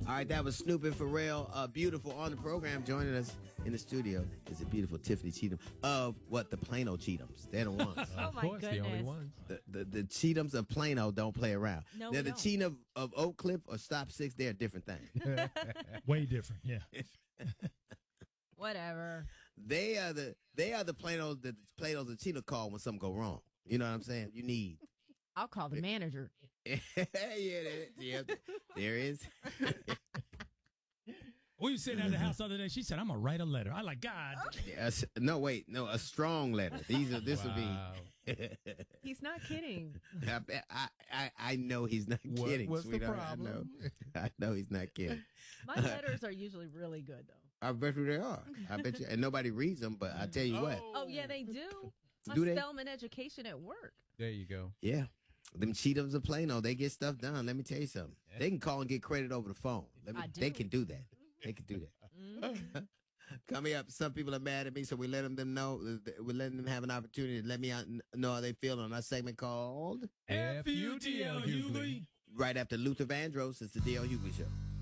All right, that was Snoop and Pharrell. Beautiful on the program. Joining us in the studio is the beautiful Tiffany Cheatham of the Plano Cheatums. They're the ones. Oh, my goodness. The only ones. The Cheatums of Plano don't play around. No, they're we the don't. Cheatham of Oak Cliff or Stop 6. They're a different thing. Way different, yeah. Whatever. They are the Planos that Plano's and Cheetah call when something go wrong. You know what I'm saying? You need. I'll call the manager. Yeah, there is. We were sitting at the house the other day. She said, I'm going to write a letter. I like, God. Yes. No, wait. No, a strong letter. This will be. He's not kidding. I know he's not kidding, what's the sweetheart. problem? I know he's not kidding. My letters are usually really good, though. I bet you they are. I bet you. And nobody reads them, but I tell you what. Oh, yeah, they do. My Do they? Spelman education at work. There you go. Yeah. Them Cheatums of Plano, they get stuff done. Let me tell you something. They can call and get credit over the phone. They can do that. They can do that. Coming up, some people are mad at me, so we let them know. We're letting them have an opportunity to let me know how they feel on our segment called F-U-D-L, Hughley. right after Luther Vandross. It's the D.L. Hughley Show.